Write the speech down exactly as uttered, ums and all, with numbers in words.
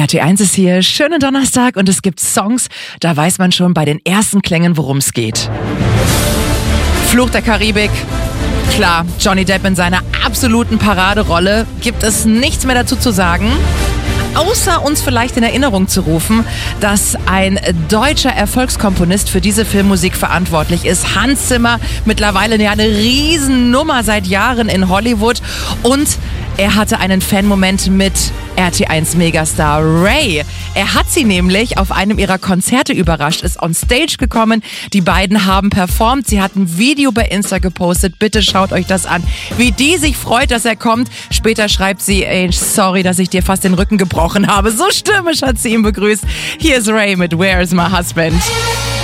T eins ist hier, schönen Donnerstag und es gibt Songs, da weiß man schon bei den ersten Klängen, worum es geht. Fluch der Karibik. Klar, Johnny Depp in seiner absoluten Paraderolle, gibt es nichts mehr dazu zu sagen. Außer uns vielleicht in Erinnerung zu rufen, dass ein deutscher Erfolgskomponist für diese Filmmusik verantwortlich ist. Hans Zimmer, mittlerweile ja eine Riesennummer seit Jahren in Hollywood. Und er hatte einen Fan-Moment mit R T eins Megastar Ray. Er hat sie nämlich auf einem ihrer Konzerte überrascht, ist on Stage gekommen. Die beiden haben performt. Sie hat ein Video bei Insta gepostet. Bitte schaut euch das an, wie die sich freut, dass er kommt. Später schreibt sie, ey, sorry, dass ich dir fast den Rücken gebrochen habe. So stürmisch hat sie ihn begrüßt. Hier ist Ray mit Where's My Husband.